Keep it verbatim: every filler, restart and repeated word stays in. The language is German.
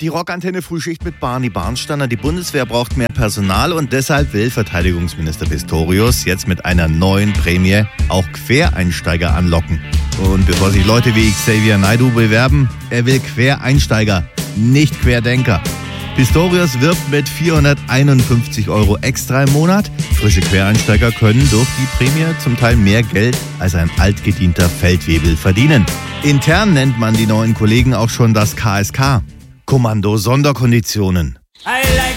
Die Rockantenne Frühschicht mit Barney Barnsteiner. Die Bundeswehr braucht mehr Personal und deshalb will Verteidigungsminister Pistorius jetzt mit einer neuen Prämie auch Quereinsteiger anlocken. Und bevor sich Leute wie Xavier Naidoo bewerben, er will Quereinsteiger, nicht Querdenker. Pistorius wirbt mit vierhunderteinundfünfzig Euro extra im Monat. Frische Quereinsteiger können durch die Prämie zum Teil mehr Geld als ein altgedienter Feldwebel verdienen. Intern nennt man die neuen Kollegen auch schon das K S K. Kommando Sonderkonditionen.